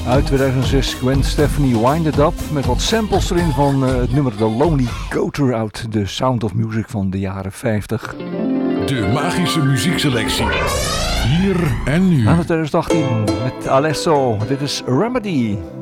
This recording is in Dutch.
Uit 2006 Gwen Stefani Wind It Up met wat samples erin van het nummer The Lonely Goater uit The Sound of Music van de jaren 50. De magische muziekselectie. Hier en nu. Aan 2018 met Alesso. Dit is Remedy.